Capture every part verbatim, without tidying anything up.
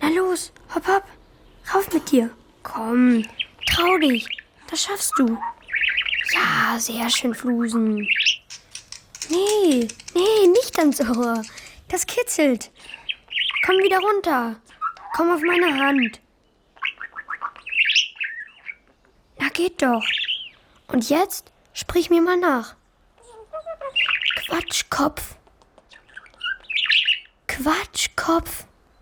Na los, hopp, hopp. Rauf mit dir. Komm, trau dich. Das schaffst du. Ja, sehr schön, Flusen. Nee, nee, nicht ans Ohr. Das kitzelt. Komm wieder runter. Komm auf meine Hand. Na, geht doch. Und jetzt sprich mir mal nach. Quatschkopf. Quatschkopf.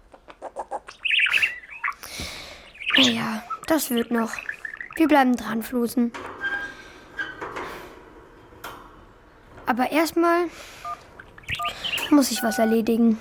Naja, das wird noch. Wir bleiben dran, Flusen. Aber erstmal muss ich was erledigen.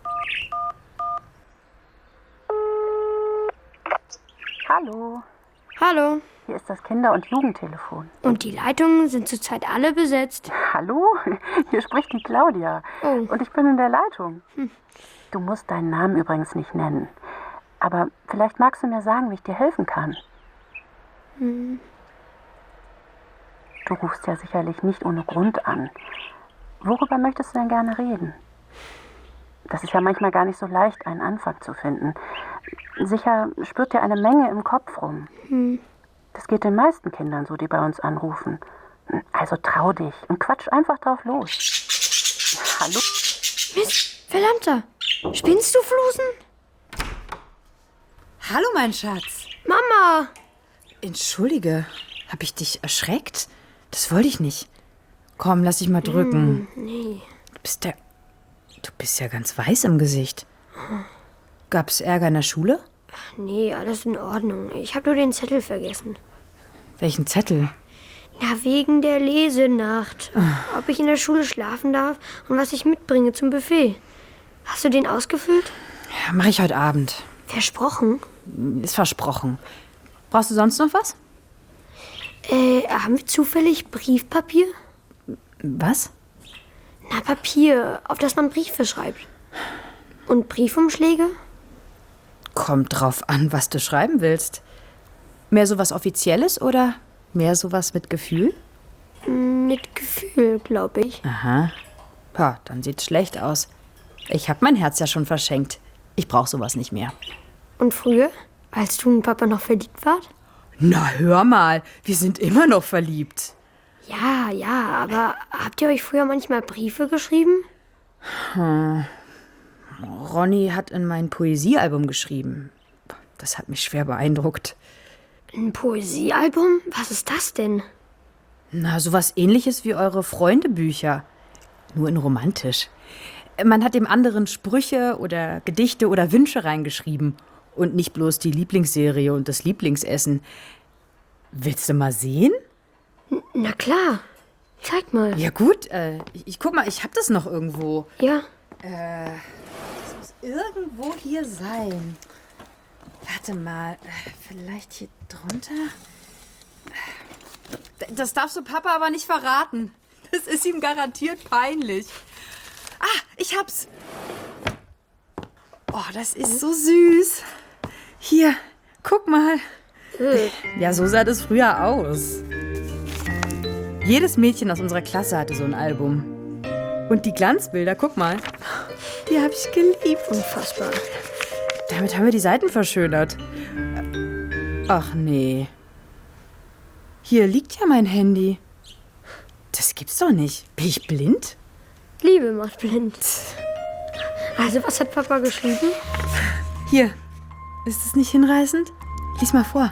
Hallo, Hallo. hier ist das Kinder- und Jugendtelefon. Und die Leitungen sind zurzeit alle besetzt. Hallo, hier spricht die Claudia. Oh. Und ich bin in der Leitung. Hm. Du musst deinen Namen übrigens nicht nennen. Aber vielleicht magst du mir sagen, wie ich dir helfen kann. Hm. Du rufst ja sicherlich nicht ohne Grund an. Worüber möchtest du denn gerne reden? Das ist ja manchmal gar nicht so leicht, einen Anfang zu finden. Sicher spürt dir eine Menge im Kopf rum. Hm. Das geht den meisten Kindern so, die bei uns anrufen. Also trau dich und quatsch einfach drauf los. Hallo? Mist, verdammter. Spinnst du, Flusen? Hallo, mein Schatz. Mama! Entschuldige, habe ich dich erschreckt? Das wollte ich nicht. Komm, lass dich mal drücken. Hm, nee. Du bist ja, du bist ja ganz weiß im Gesicht. Gab's Ärger in der Schule? Nee, alles in Ordnung. Ich habe nur den Zettel vergessen. Welchen Zettel? Na, wegen der Lesenacht. Ob ich in der Schule schlafen darf und was ich mitbringe zum Buffet. Hast du den ausgefüllt? Ja, mach ich heute Abend. Versprochen? Ist versprochen. Brauchst du sonst noch was? Äh, haben wir zufällig Briefpapier? Was? Na, Papier, auf das man Briefe schreibt. Und Briefumschläge? Kommt drauf an, was du schreiben willst. Mehr sowas Offizielles oder mehr sowas mit Gefühl? Mit Gefühl, glaube ich. Aha. Pa, dann sieht's schlecht aus. Ich hab mein Herz ja schon verschenkt. Ich brauch sowas nicht mehr. Und früher, als du und Papa noch verliebt wart? Na, hör mal, wir sind immer noch verliebt. Ja, ja, aber habt ihr euch früher manchmal Briefe geschrieben? Hm. Ronny hat in mein Poesiealbum geschrieben. Das hat mich schwer beeindruckt. Ein Poesiealbum? Was ist das denn? Na, sowas Ähnliches wie eure Freundebücher. Nur in romantisch. Man hat dem anderen Sprüche oder Gedichte oder Wünsche reingeschrieben. Und nicht bloß die Lieblingsserie und das Lieblingsessen. Willst du mal sehen? Na klar. Zeig mal. Ja gut, äh, ich, ich guck mal, ich hab das noch irgendwo. Ja. Äh, das muss irgendwo hier sein. Warte mal, vielleicht hier drunter? Das darfst du Papa aber nicht verraten. Das ist ihm garantiert peinlich. Ah, ich hab's. Oh, das ist so süß. Hier, guck mal. Ja, so sah das früher aus. Jedes Mädchen aus unserer Klasse hatte so ein Album. Und die Glanzbilder, guck mal. Die habe ich geliebt. Unfassbar. Damit haben wir die Seiten verschönert. Ach nee. Hier liegt ja mein Handy. Das gibt's doch nicht. Bin ich blind? Liebe macht blind. Also, was hat Papa geschrieben? Hier. Ist es nicht hinreißend? Lies mal vor.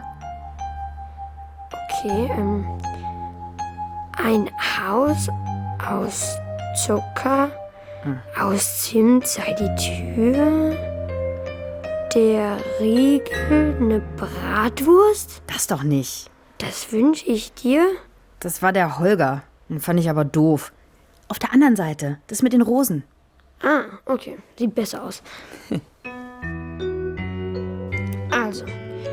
Okay, ähm. Ein Haus aus Zucker, hm. aus Zimt sei die Tür. Der Riegel eine Bratwurst? Das doch nicht. Das wünsche ich dir. Das war der Holger. Den fand ich aber doof. Auf der anderen Seite, das mit den Rosen. Ah, okay. Sieht besser aus. Also.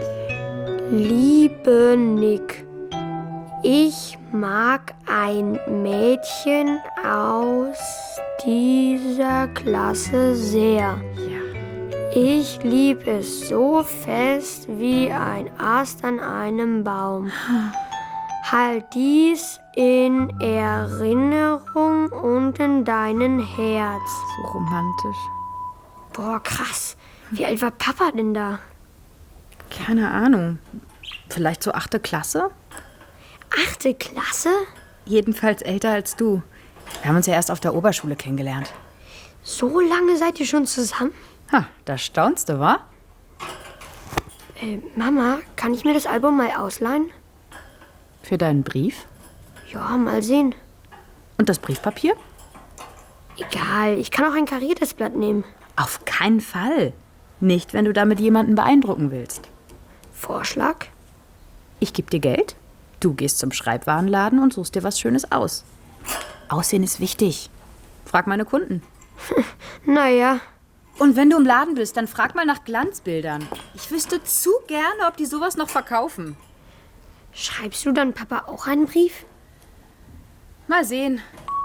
Liebe Nick, ich mag ein Mädchen aus dieser Klasse sehr. Ja. Ich liebe es so fest wie ein Ast an einem Baum. Halt dies in Erinnerung und in deinem Herz. So romantisch. Boah, krass. Wie alt war Papa denn da? Keine Ahnung. Vielleicht so achte Klasse? Achte Klasse? Jedenfalls älter als du. Wir haben uns ja erst auf der Oberschule kennengelernt. So lange seid ihr schon zusammen? Ha, da staunst du, wa? Äh, Mama, kann ich mir das Album mal ausleihen? Für deinen Brief? Ja, mal sehen. Und das Briefpapier? Egal, ich kann auch ein kariertes Blatt nehmen. Auf keinen Fall. Nicht, wenn du damit jemanden beeindrucken willst. Vorschlag? Ich gebe dir Geld, du gehst zum Schreibwarenladen und suchst dir was Schönes aus. Aussehen ist wichtig. Frag meine Kunden. Naja. Und wenn du im Laden bist, dann frag mal nach Glanzbildern. Ich wüsste zu gerne, ob die sowas noch verkaufen. Schreibst du dann Papa auch einen Brief? Mal sehen.